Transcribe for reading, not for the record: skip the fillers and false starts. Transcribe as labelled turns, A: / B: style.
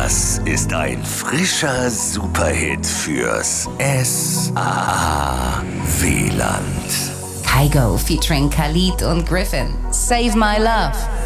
A: Das ist ein frischer Superhit fürs SAW-Land.
B: Kygo featuring Khalid und Griffin. Save My Love.